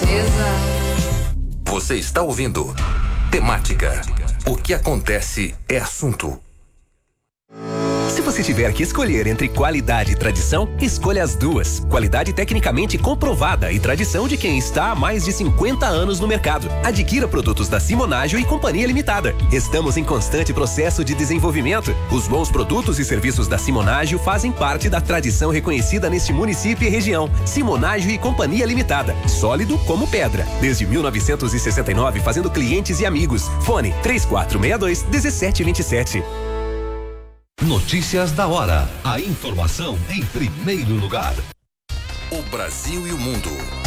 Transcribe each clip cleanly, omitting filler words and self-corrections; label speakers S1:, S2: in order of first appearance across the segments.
S1: Você está ouvindo Temática. O que acontece é assunto.
S2: Se você tiver que escolher entre qualidade e tradição, escolha as duas. Qualidade tecnicamente comprovada e tradição de quem está há mais de 50 anos no mercado. Adquira produtos da Simonágio e Companhia Limitada. Estamos em constante processo de desenvolvimento. Os bons produtos e serviços da Simonágio fazem parte da tradição reconhecida neste município e região. Simonágio e Companhia Limitada. Sólido como pedra. Desde 1969, fazendo clientes e amigos. Fone 3462-1727.
S3: Notícias da hora. A informação em primeiro lugar.
S1: O Brasil e o mundo.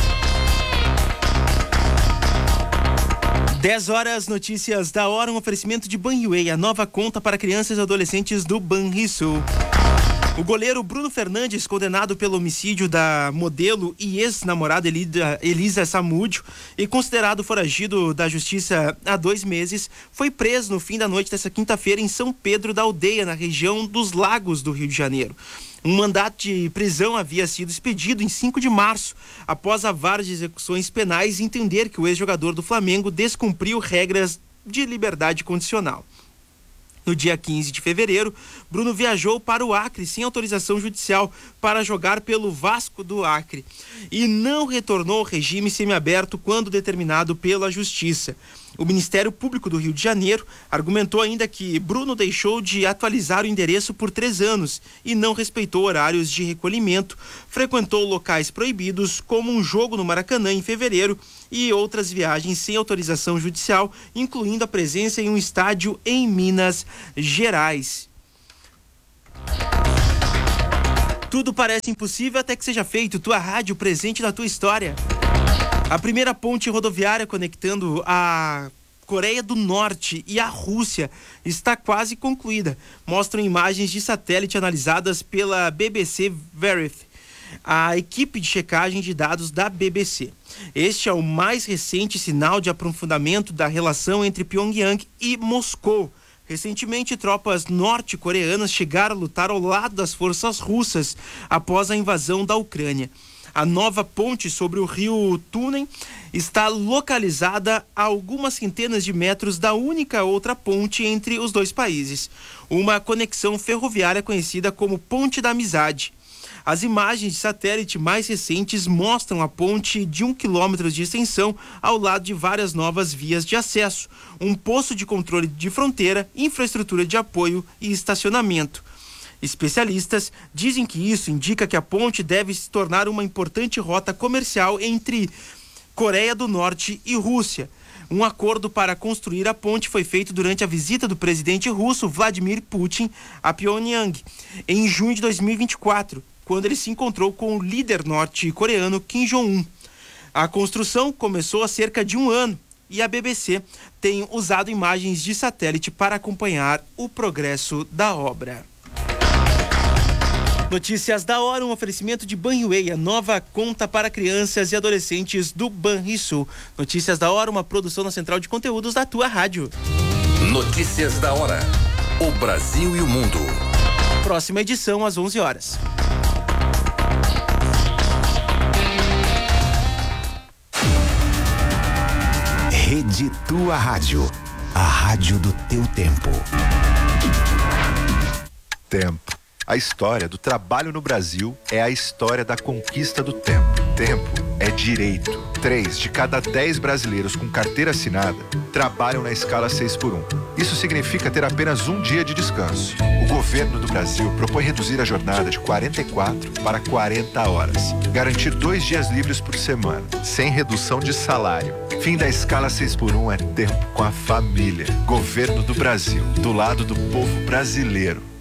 S4: 10 horas, notícias da hora, um oferecimento de Banrisul, a nova conta para crianças e adolescentes do Banrisul. O goleiro Bruno Fernandes, condenado pelo homicídio da modelo e ex-namorada Elisa Samúdio e considerado foragido da justiça há 2 meses, foi preso no fim da noite desta quinta-feira em São Pedro da Aldeia, na região dos Lagos do Rio de Janeiro. Um mandato de prisão havia sido expedido em 5 de março, após a vara de execuções penais entender que o ex-jogador do Flamengo descumpriu regras de liberdade condicional. No dia 15 de fevereiro, Bruno viajou para o Acre sem autorização judicial para jogar pelo Vasco do Acre e não retornou ao regime semiaberto quando determinado pela Justiça. O Ministério Público do Rio de Janeiro argumentou ainda que Bruno deixou de atualizar o endereço por 3 anos e não respeitou horários de recolhimento, frequentou locais proibidos, como um jogo no Maracanã em fevereiro e outras viagens sem autorização judicial, incluindo a presença em um estádio em Minas Gerais. Tudo parece impossível até que seja feito. Tua rádio presente na tua história. A primeira ponte rodoviária conectando a Coreia do Norte e a Rússia está quase concluída. Mostram imagens de satélite analisadas pela BBC Verif, a equipe de checagem de dados da BBC. Este é o mais recente sinal de aprofundamento da relação entre Pyongyang e Moscou. Recentemente, tropas norte-coreanas chegaram a lutar ao lado das forças russas após a invasão da Ucrânia. A nova ponte sobre o rio Túnen está localizada a algumas centenas de metros da única outra ponte entre os dois países, uma conexão ferroviária conhecida como Ponte da Amizade. As imagens de satélite mais recentes mostram a ponte de 1 quilômetro de extensão ao lado de várias novas vias de acesso, um posto de controle de fronteira, infraestrutura de apoio e estacionamento. Especialistas dizem que isso indica que a ponte deve se tornar uma importante rota comercial entre Coreia do Norte e Rússia. Um acordo para construir a ponte foi feito durante a visita do presidente russo Vladimir Putin a Pyongyang em junho de 2024, quando ele se encontrou com o líder norte-coreano Kim Jong-un. A construção começou há cerca de 1 ano e a BBC tem usado imagens de satélite para acompanhar o progresso da obra. Notícias da hora, um oferecimento de Banrisul, a nova conta para crianças e adolescentes do Banrisul. Notícias da hora, uma produção na central de conteúdos da tua rádio.
S1: Notícias da hora. O Brasil e o mundo.
S4: Próxima edição às 11 horas.
S5: Rede Tua Rádio. A rádio do teu tempo.
S6: Tempo. A história do trabalho no Brasil é a história da conquista do tempo. Tempo é direito. 3 de cada 10 brasileiros com carteira assinada trabalham na escala 6x1. Isso significa ter apenas 1 dia de descanso. O governo do Brasil propõe reduzir a jornada de 44 para 40 horas. Garantir 2 dias livres por semana, sem redução de salário. Fim da escala 6x1 é tempo com a família. Governo do Brasil, do lado do povo brasileiro.